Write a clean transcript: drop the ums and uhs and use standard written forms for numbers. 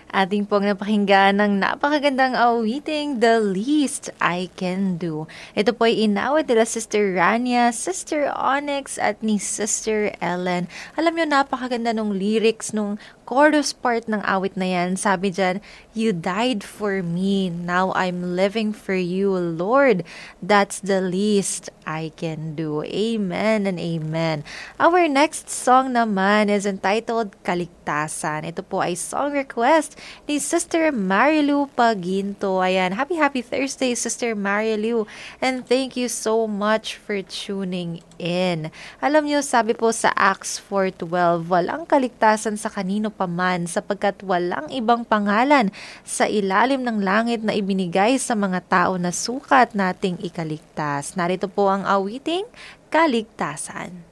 Ating pong napakinggan ng napakagandang awiting The Least I Can Do. Ito po ay inawit nila Sister Rania, Sister Onyx at ni Sister Ellen. Alam nyo, napakaganda nung lyrics nung chorus part ng awit na yan. Sabi dyan, "You died for me, now I'm living for you, Lord. That's the least I can do." Amen and amen. Our next song naman is entitled Kaligtasan. Ito po ay song request ni Sister Marilu Paginto. Ayan, happy Thursday, Sister Marilu. And thank you so much for tuning in. Alam nyo, sabi po sa Acts 4:12, walang kaligtasan sa kanino paman sapagkat walang ibang pangalan sa ilalim ng langit na ibinigay sa mga tao na sukat nating ikaligtas. Narito po ang awiting Kaligtasan.